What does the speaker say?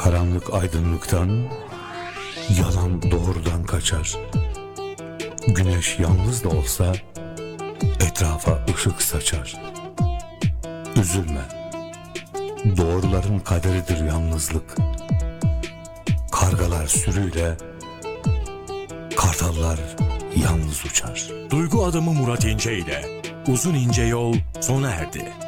Karanlık aydınlıktan, yalan doğrudan kaçar. Güneş yalnız da olsa etrafa ışık saçar. Üzülme, doğruların kaderidir yalnızlık. Kargalar sürüyle, kartallar yalnız uçar. Duygu adamı Murat İnce ile Uzun İnce Yol sona erdi.